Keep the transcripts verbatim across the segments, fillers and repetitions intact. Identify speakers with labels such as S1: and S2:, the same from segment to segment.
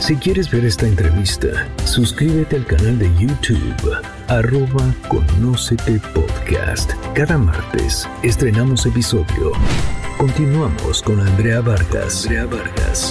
S1: Si quieres ver esta entrevista, suscríbete al canal de YouTube, arroba Conócete Podcast. Cada martes estrenamos episodio. Continuamos con Andrea Vargas. Andrea Vargas.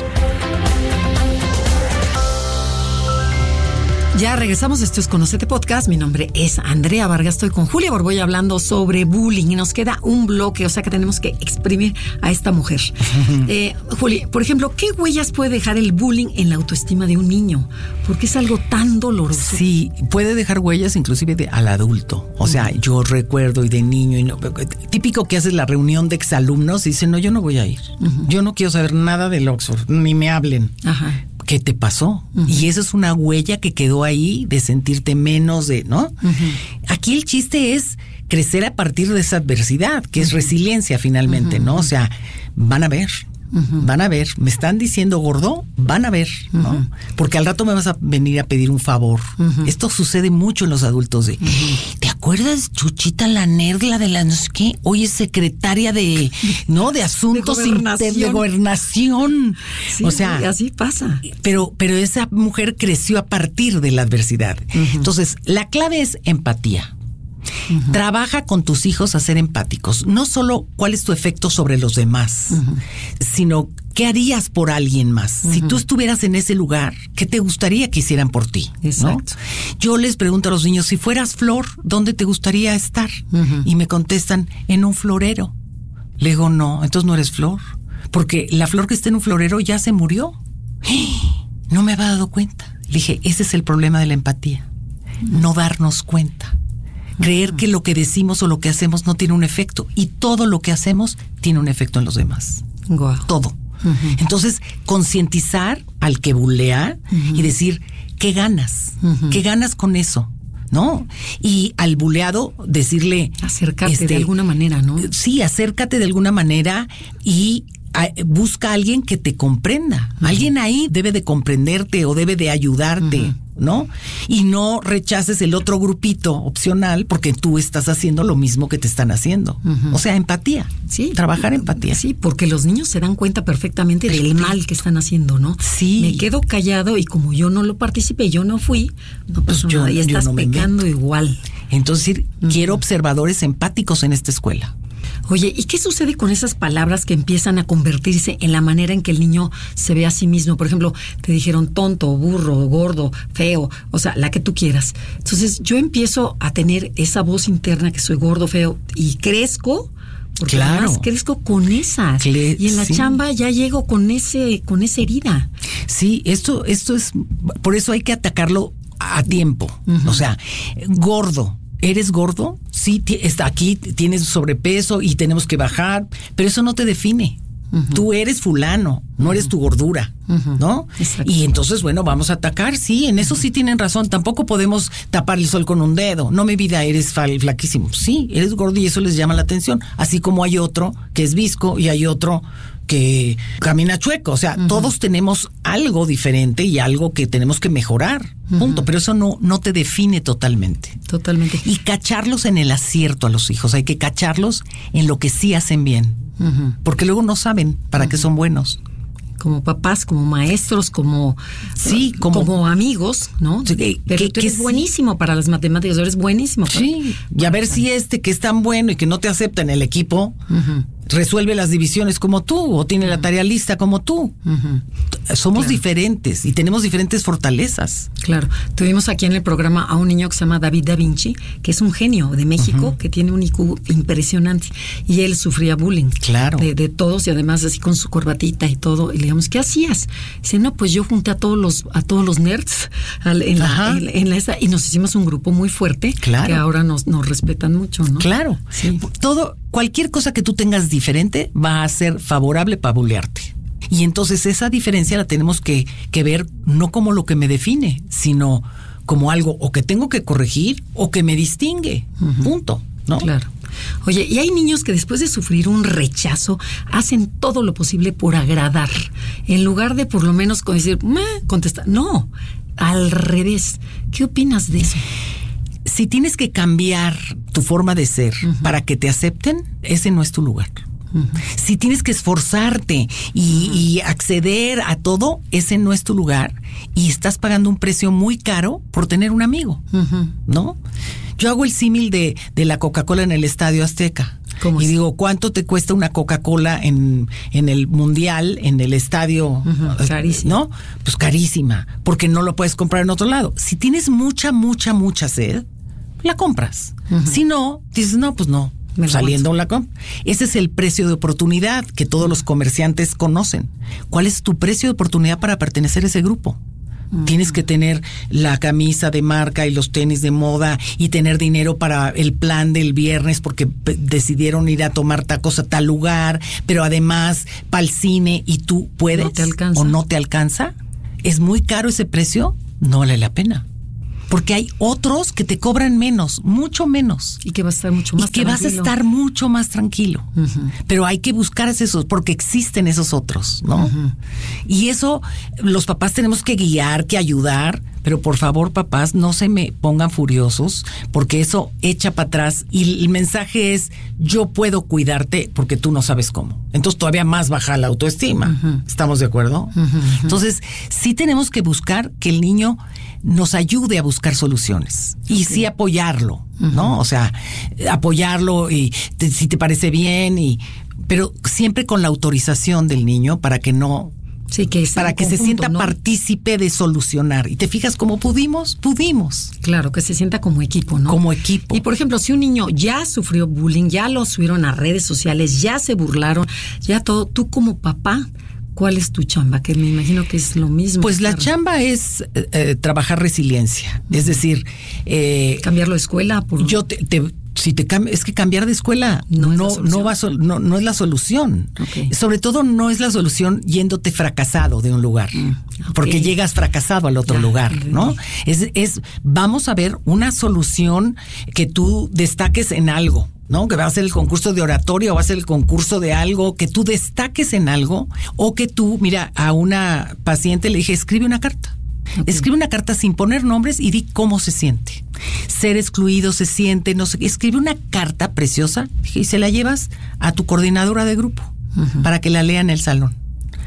S2: Ya regresamos, esto es Conócete Podcast, mi nombre es Andrea Vargas, estoy con Julia Borboya hablando sobre bullying y nos queda un bloque, o sea que tenemos que exprimir a esta mujer. Uh-huh. eh, Julia, por ejemplo, ¿qué huellas puede dejar el bullying en la autoestima de un niño? Porque es algo tan doloroso.
S3: Sí, puede dejar huellas inclusive de, al adulto, o sea, uh-huh. yo recuerdo y de niño, y no, típico que haces la reunión de exalumnos y dicen, no, yo no voy a ir, uh-huh. yo no quiero saber nada del Oxford, ni me hablen. Ajá. ¿Qué te pasó? Uh-huh. Y eso es una huella que quedó ahí de sentirte menos de, ¿no? Uh-huh. Aquí el chiste es crecer a partir de esa adversidad, que uh-huh. es resiliencia finalmente, uh-huh. ¿no? O sea, van a ver, uh-huh. van a ver, me están diciendo gordo, van a ver, ¿no? Uh-huh. Porque al rato me vas a venir a pedir un favor. Uh-huh. Esto sucede mucho en los adultos de, uh-huh. ¿te acuerdas, Chuchita, la nergla de la no sé qué? Hoy es secretaria de, ¿no? De asuntos
S2: de gobernación.
S3: Inter, de gobernación.
S2: Sí,
S3: o sea,
S2: así pasa.
S3: Pero, pero esa mujer creció a partir de la adversidad. Uh-huh. Entonces, la clave es empatía. Uh-huh. Trabaja con tus hijos a ser empáticos. No solo cuál es tu efecto sobre los demás, uh-huh. sino qué harías por alguien más. Uh-huh. Si tú estuvieras en ese lugar, ¿qué te gustaría que hicieran por ti?
S2: Exacto.
S3: ¿No? Yo les pregunto a los niños, si fueras flor, ¿dónde te gustaría estar? Uh-huh. Y me contestan, en un florero. Le digo, no, entonces no eres flor. Porque la flor que está en un florero ya se murió. No me había dado cuenta. Le dije, ese es el problema de la empatía. Uh-huh. No darnos cuenta. Creer que lo que decimos o lo que hacemos no tiene un efecto. Y todo lo que hacemos tiene un efecto en los demás.
S2: Wow.
S3: Todo. Uh-huh. Entonces, concientizar al que bulea uh-huh. y decir, ¿qué ganas? Uh-huh. ¿Qué ganas con eso? ¿No? Y al buleado decirle...
S2: Acércate
S3: este,
S2: de alguna manera, ¿no?
S3: Sí, acércate de alguna manera y... busca a alguien que te comprenda. Uh-huh. Alguien ahí debe de comprenderte o debe de ayudarte, uh-huh. ¿no? Y no rechaces el otro grupito opcional porque tú estás haciendo lo mismo que te están haciendo. Uh-huh. O sea, empatía.
S2: Sí.
S3: Trabajar empatía.
S2: Sí, porque los niños se dan cuenta perfectamente Perfecto. del mal que están haciendo, ¿no?
S3: Sí.
S2: Me quedo callado y como yo no lo participé, yo no fui, no pasó pues yo, nada. Y estás no pecando igual.
S3: Entonces, uh-huh. quiero observadores empáticos en esta escuela.
S2: Oye, ¿y qué sucede con esas palabras que empiezan a convertirse en la manera en que el niño se ve a sí mismo? Por ejemplo, te dijeron tonto, burro, gordo, feo, o sea, la que tú quieras. Entonces, yo empiezo a tener esa voz interna que soy gordo, feo, y crezco, porque
S3: claro.
S2: además crezco con esas. Cle- y en la sí. chamba ya llego con ese, con esa herida.
S3: Sí, esto, esto es, por eso hay que atacarlo a tiempo. Uh-huh. O sea, gordo. ¿Eres gordo? Sí, t- está aquí, tienes sobrepeso y tenemos que bajar, pero eso no te define. Uh-huh. Tú eres fulano, no uh-huh. eres tu gordura, uh-huh. ¿no? Exacto. Y entonces, bueno, vamos a atacar, sí, en eso sí tienen razón. Tampoco podemos tapar el sol con un dedo. No, mi vida, eres fal- flaquísimo. Sí, eres gordo y eso les llama la atención. Así como hay otro que es visco y hay otro que camina chueco. O sea, uh-huh. todos tenemos algo diferente y algo que tenemos que mejorar. Uh-huh. Punto. Pero eso no, no te define totalmente.
S2: Totalmente.
S3: Y cacharlos en el acierto a los hijos. Hay que cacharlos en lo que sí hacen bien. Uh-huh. Porque luego no saben para uh-huh. qué son buenos.
S2: Como papás, como maestros, como
S3: sí, como,
S2: como amigos, ¿no?
S3: Sí, que,
S2: pero
S3: que,
S2: tú eres
S3: que
S2: buenísimo sí. para las matemáticas, eres buenísimo.
S3: Sí, para... y a ver si este que es tan bueno y que no te acepta en el equipo uh-huh. resuelve las divisiones como tú o tiene uh-huh. la tarea lista como tú. Uh-huh. Somos claro. diferentes y tenemos diferentes fortalezas.
S2: Claro. Tuvimos aquí en el programa a un niño que se llama David Da Vinci, que es un genio de México, uh-huh. que tiene un I Q impresionante y él sufría bullying.
S3: Claro.
S2: De, de todos y además así con su corbatita y todo. Y le digamos, ¿qué hacías? Dice, no, pues yo junté a todos los a todos los nerds al, en, la, en, en la esta, y nos hicimos un grupo muy fuerte claro. que ahora nos, nos respetan mucho, ¿no?
S3: Claro. Sí. Todo, cualquier cosa que tú tengas diferente va a ser favorable para bulearte. Y entonces esa diferencia la tenemos que, que ver no como lo que me define, sino como algo o que tengo que corregir o que me distingue. Uh-huh. Punto, ¿no?
S2: Claro. Oye, y hay niños que después de sufrir un rechazo hacen todo lo posible por agradar. En lugar de por lo menos decir, contestar. No, al revés. ¿Qué opinas de eso?
S3: Si tienes que cambiar tu forma de ser uh-huh. para que te acepten, ese no es tu lugar. Uh-huh. Si tienes que esforzarte y, uh-huh. y acceder a todo, ese no es tu lugar y estás pagando un precio muy caro por tener un amigo, uh-huh. ¿no? Yo hago el símil de, de la Coca-Cola en el Estadio Azteca. ¿Cómo y es? Digo, ¿cuánto te cuesta una Coca-Cola en, en el Mundial, en el estadio? Uh-huh, carísima. ¿No? Pues carísima, porque no lo puedes comprar en otro lado. Si tienes mucha, mucha, mucha sed, la compras. Uh-huh. Si no, dices, no, pues no. Me Saliendo la compra. Ese es el precio de oportunidad que todos los comerciantes conocen. ¿Cuál es tu precio de oportunidad para pertenecer a ese grupo? Uh-huh. Tienes que tener la camisa de marca y los tenis de moda y tener dinero para el plan del viernes porque p- decidieron ir a tomar tacos a tal lugar, pero además para el cine y tú puedes.
S2: ¿No te alcanza?
S3: ¿O no te alcanza? ¿Es muy caro ese precio? No vale la pena. Porque hay otros que te cobran menos, mucho menos.
S2: Y que vas a estar mucho más
S3: tranquilo. Y que
S2: tranquilo.
S3: vas a estar mucho más tranquilo. Uh-huh. Pero hay que buscar esos, porque existen esos otros, ¿no? Uh-huh. Y eso, los papás tenemos que guiar, que ayudar. Pero por favor, papás, no se me pongan furiosos, porque eso echa para atrás. Y el mensaje es, yo puedo cuidarte porque tú no sabes cómo. Entonces todavía más baja la autoestima. Uh-huh. ¿Estamos de acuerdo? Uh-huh. Entonces, sí tenemos que buscar que el niño nos ayude a buscar soluciones. Y sí, sí apoyarlo, uh-huh. ¿no? O sea, apoyarlo y te, si te parece bien, y pero siempre con la autorización del niño para que no...
S2: Sí, que
S3: para que
S2: conjunto,
S3: se sienta
S2: ¿no?
S3: partícipe de solucionar. Y te fijas cómo pudimos, pudimos.
S2: Claro, que se sienta como equipo, ¿no?
S3: Como equipo.
S2: Y por ejemplo, si un niño ya sufrió bullying, ya lo subieron a redes sociales, ya se burlaron, ya todo, tú como papá, ¿cuál es tu chamba? Que me imagino que es lo mismo.
S3: Pues la
S2: claro.
S3: chamba es eh, trabajar resiliencia. Uh-huh. Es decir, eh,
S2: cambiarlo de escuela. Por...
S3: Yo te... te Si te cambia, es que cambiar de escuela no no, no va a, no, no es la solución. Okay. Sobre todo no es la solución yéndote fracasado de un lugar, mm, okay. porque llegas fracasado al otro ya, lugar, ¿no? Es, es vamos a ver una solución que tú destaques en algo, ¿no? Que va a ser el concurso de oratoria o va a ser el concurso de algo, que tú destaques en algo, o que tú, mira, a una paciente le dije, escribe una carta. Okay. Escribe una carta sin poner nombres y di cómo se siente. Ser excluido se siente, no sé. Escribe una carta preciosa y se la llevas a tu coordinadora de grupo uh-huh. para que la lea en el salón.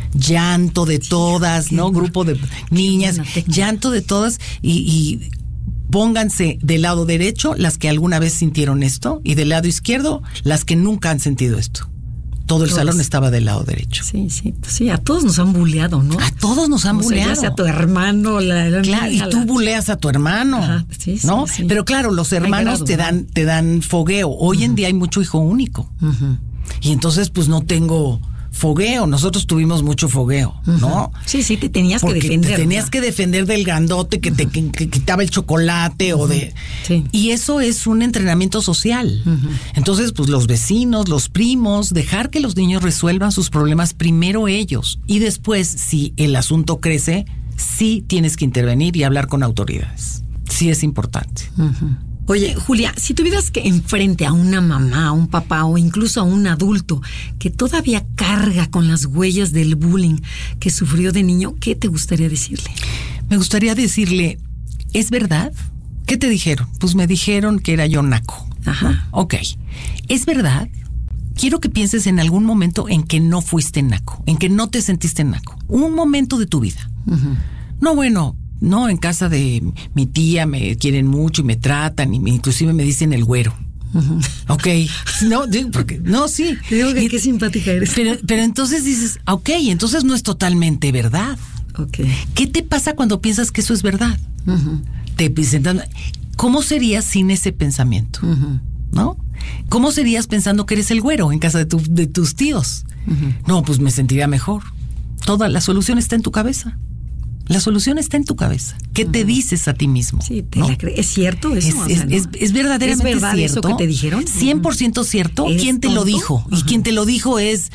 S3: Llanto de todas, sí, ¿no? Grupo de niñas, llanto de todas y, y pónganse del lado derecho las que alguna vez sintieron esto y del lado izquierdo las que nunca han sentido esto. Todo el todos. Salón estaba del lado derecho.
S2: Sí, sí, sí, a todos nos han bulleado, ¿no?
S3: A todos nos han o bulleado.
S2: Sea, ya sea tu hermano, la, la
S3: claro, y tú la... buleas a tu hermano, ajá, sí, ¿no? Sí, sí. Pero claro, los hermanos te dan, te dan fogueo. Hoy uh-huh. en día hay mucho hijo único. Uh-huh. Y entonces, pues no tengo fogueo. Nosotros tuvimos mucho fogueo, uh-huh. ¿no?
S2: Sí, sí, te tenías
S3: Porque
S2: que defender.
S3: Te tenías ¿no? que defender del grandote que uh-huh. te que, que quitaba el chocolate uh-huh. o de... Sí. Y eso es un entrenamiento social. Uh-huh. Entonces, pues los vecinos, los primos, dejar que los niños resuelvan sus problemas primero ellos. Y después, si el asunto crece, sí tienes que intervenir y hablar con autoridades. Sí es importante.
S2: Uh-huh. Oye, Julia, si tuvieras que enfrente a una mamá, a un papá o incluso a un adulto que todavía carga con las huellas del bullying que sufrió de niño, ¿qué te gustaría decirle?
S3: Me gustaría decirle, ¿es verdad? ¿Qué te dijeron? Pues me dijeron que era yo naco.
S2: Ajá.
S3: Ok. ¿Es verdad? Quiero que pienses en algún momento en que no fuiste naco, en que no te sentiste naco. Un momento de tu vida. Uh-huh. No, bueno... No, en casa de mi tía me quieren mucho y me tratan y me, inclusive me dicen el güero. Uh-huh. Ok, no, porque, no, sí.
S2: Digo que y, qué simpática eres.
S3: Pero, pero entonces dices, ok, entonces no es totalmente verdad.
S2: Okay.
S3: ¿Qué te pasa cuando piensas que eso es verdad? Uh-huh. Te presentan, ¿cómo serías sin ese pensamiento? Uh-huh. ¿No? ¿Cómo serías pensando que eres el güero en casa de, tu, de tus tíos? Uh-huh. No, pues me sentiría mejor. Toda la solución está en tu cabeza. La solución está en tu cabeza. ¿Qué uh-huh. te dices a ti mismo?
S2: Sí, te
S3: ¿no?
S2: la cre- ¿Es cierto eso?
S3: Es,
S2: o sea,
S3: es,
S2: ¿no?
S3: es, es verdaderamente
S2: ¿Es verdad
S3: cierto.
S2: eso que te dijeron?
S3: cien por ciento cierto. ¿Quién te tonto? Lo dijo? Uh-huh. Y quien te lo dijo es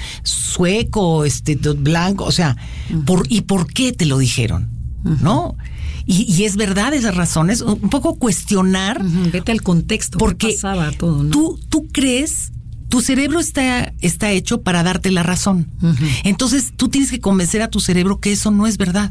S3: sueco, este, blanco, o sea, uh-huh. por, ¿y por qué te lo dijeron? Uh-huh. ¿No? Y, y es verdad esas razones. Un poco cuestionar.
S2: Uh-huh. Vete al contexto.
S3: Porque
S2: qué pasaba todo, ¿no?
S3: tú, tú crees... Tu cerebro está, está hecho para darte la razón. Uh-huh. Entonces, tú tienes que convencer a tu cerebro que eso no es verdad.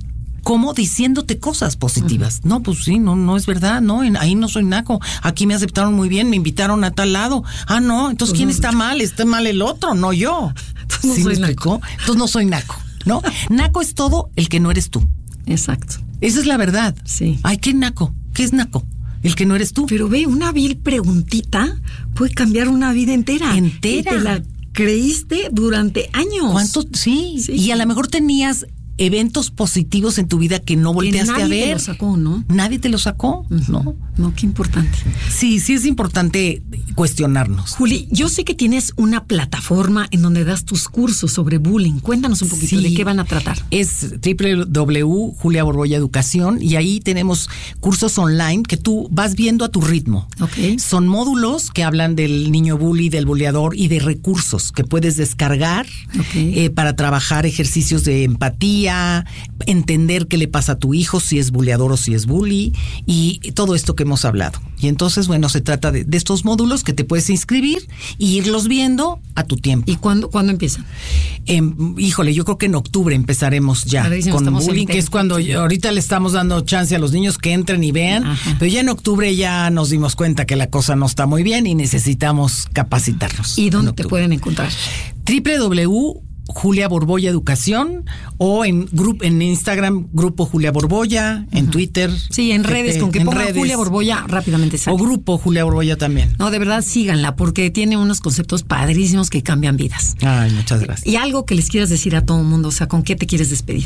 S3: ¿Cómo? Diciéndote cosas positivas. Uh-huh. No, pues sí, no, no es verdad, no, en, ahí no soy naco. Aquí me aceptaron muy bien, me invitaron a tal lado. Ah, no, entonces, ¿quién está mal? Está mal el otro, no yo.
S2: Entonces no
S3: ¿Sí
S2: soy
S3: me explicó?
S2: naco.
S3: Entonces no soy naco, ¿no? Naco es todo el que no eres tú.
S2: Exacto.
S3: Esa es la verdad.
S2: Sí.
S3: Ay, ¿qué naco? ¿Qué es naco? El que no eres tú.
S2: Pero ve, una vil preguntita puede cambiar una vida entera.
S3: Entera.
S2: Y te la creíste durante años.
S3: ¿Cuántos? Sí.
S2: Sí.
S3: Y a lo mejor tenías eventos positivos en tu vida que no volteaste
S2: que nadie
S3: a ver.
S2: Nadie te lo sacó, ¿no?
S3: Nadie te lo sacó, uh-huh. ¿no?
S2: No, qué importante.
S3: Sí, sí es importante cuestionarnos.
S2: Juli, yo sé que tienes una plataforma en donde das tus cursos sobre bullying. Cuéntanos un poquito
S3: sí,
S2: de qué van a tratar.
S3: Es doble u doble u doble u punto Julia Borbolla Educación y ahí tenemos cursos online que tú vas viendo a tu ritmo.
S2: Okay.
S3: Son módulos que hablan del niño bully, del buleador y de recursos que puedes descargar
S2: okay.
S3: eh, para trabajar ejercicios de empatía, entender qué le pasa a tu hijo, si es buleador o si es bully y todo esto que hemos hablado. Y entonces, bueno, se trata de, de estos módulos que te puedes inscribir y irlos viendo a tu tiempo.
S2: ¿Y cuándo, cuándo empiezan?
S3: Eh, híjole, yo creo que en octubre empezaremos ya con bullying, que es cuando yo, ahorita le estamos dando chance a los niños que entren y vean, ajá. pero ya en octubre ya nos dimos cuenta que la cosa no está muy bien y necesitamos capacitarnos.
S2: ¿Y dónde te pueden encontrar?
S3: doble u doble u doble u punto Julia Borbolla Educación o en grupo en Instagram Grupo Julia Borbolla, en uh-huh. Twitter.
S2: Sí, en redes, te, con que ponga redes, Julia Borbolla rápidamente sale.
S3: O Grupo Julia Borbolla también.
S2: No, de verdad síganla porque tiene unos conceptos padrísimos que cambian vidas.
S3: Ay, muchas gracias.
S2: Y algo que les quieras decir a todo el mundo, o sea, ¿con qué te quieres despedir?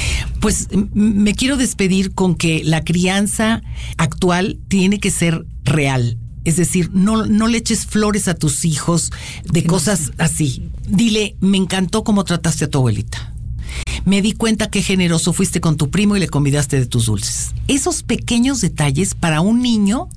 S3: Pues me quiero despedir con que la crianza actual tiene que ser real. Es decir, no, no le eches flores a tus hijos de cosas no así. Dile, me encantó cómo trataste a tu abuelita. Me di cuenta qué generoso fuiste con tu primo y le convidaste de tus dulces. Esos pequeños detalles para un niño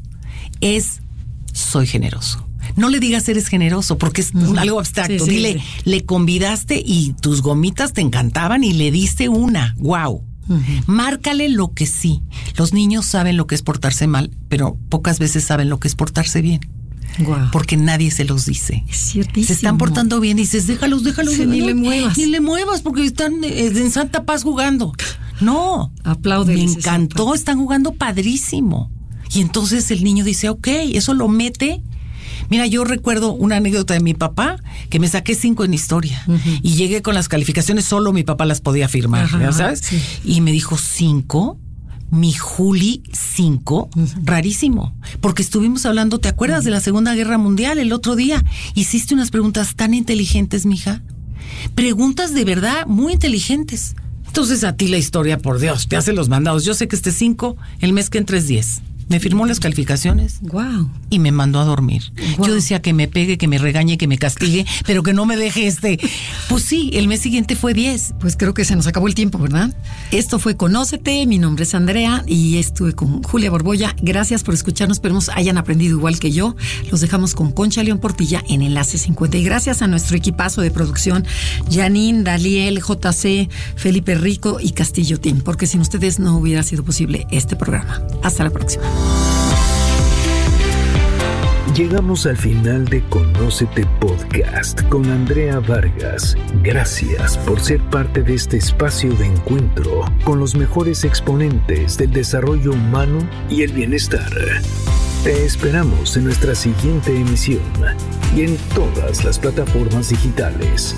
S3: es, soy generoso. No le digas eres generoso porque es uh-huh. algo abstracto. Sí, sí, Dile, sí. le convidaste y tus gomitas te encantaban y le diste una. ¡Wow! Uh-huh. Márcale lo que sí. Los niños saben lo que es portarse mal, pero pocas veces saben lo que es portarse bien.
S2: Wow.
S3: Porque nadie se los dice.
S2: Es ciertísimo.
S3: Se están portando bien y dices, déjalos, déjalos.
S2: Sí,
S3: déjalos
S2: ni le muevas.
S3: Ni le muevas porque están en santa paz jugando. No.
S2: Aplaude.
S3: Me encantó, están jugando padrísimo. Y entonces el niño dice, ok, eso lo mete. Mira, yo recuerdo una anécdota de mi papá, que me saqué cinco en historia. Uh-huh. Y llegué con las calificaciones, solo mi papá las podía firmar, uh-huh, ¿sabes? Sí. Y me dijo, ¿cinco? Mi Juli, cinco, uh-huh. rarísimo. Porque estuvimos hablando, ¿te acuerdas uh-huh. de la Segunda Guerra Mundial el otro día? Hiciste unas preguntas tan inteligentes, mija. Preguntas de verdad muy inteligentes. Entonces a ti la historia, por Dios, te hace los mandados. Yo sé que este cinco, el mes que entra es diez. Me firmó las calificaciones.
S2: Wow.
S3: Y me mandó a dormir. Wow. Yo decía que me pegue, que me regañe, que me castigue, pero que no me deje este. Pues sí, el mes siguiente fue diez.
S2: Pues creo que se nos acabó el tiempo, ¿verdad? Esto fue Conócete, mi nombre es Andrea y estuve con Julia Borbolla. Gracias por escucharnos, esperemos hayan aprendido igual que yo. Los dejamos con Concha León Portilla en Enlace cincuenta. Y gracias a nuestro equipazo de producción, Janine, Daliel, J C, Felipe Rico y Castillo Team, porque sin ustedes no hubiera sido posible este programa. Hasta la próxima.
S1: Llegamos al final de Conócete Podcast con Andrea Vargas. Gracias por ser parte de este espacio de encuentro con los mejores exponentes del desarrollo humano y el bienestar. Te esperamos en nuestra siguiente emisión y en todas las plataformas digitales.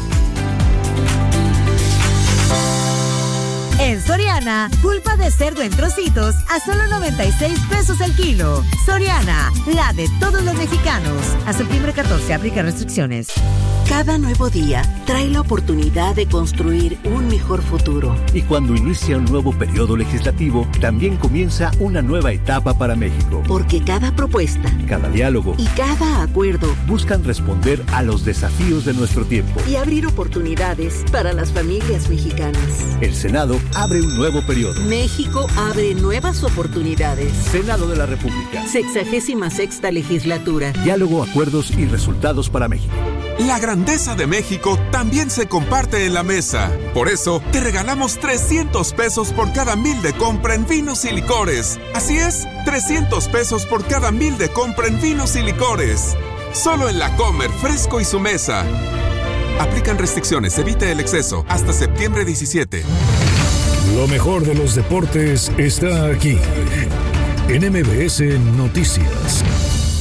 S4: En Soriana, pulpa de cerdo en trocitos a solo noventa y seis pesos el kilo. Soriana, la de todos los mexicanos. Hasta septiembre catorce, aplica restricciones.
S5: Cada nuevo día trae la oportunidad de construir un mejor futuro.
S6: Y cuando inicia un nuevo periodo legislativo, también comienza una nueva etapa para México.
S5: Porque cada propuesta,
S6: cada diálogo
S5: y cada acuerdo
S6: buscan responder a los desafíos de nuestro tiempo
S5: y abrir oportunidades para las familias mexicanas.
S6: El Senado abre un nuevo periodo.
S5: México abre nuevas oportunidades.
S6: Senado de la República.
S5: Sexagésima sexta legislatura.
S6: Diálogo, acuerdos y resultados para México.
S7: La grandeza de México también se comparte en la mesa. Por eso, te regalamos trescientos pesos por cada mil de compra en vinos y licores. Así es, trescientos pesos por cada mil de compra en vinos y licores. Solo en La Comer, Fresco y Su Mesa. Aplican restricciones, evite el exceso. Hasta septiembre diecisiete.
S1: Lo mejor de los deportes está aquí en M B S Noticias.